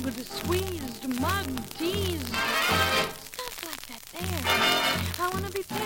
hugged, squeezed, mugged, teased. Stuff like that there. I want to be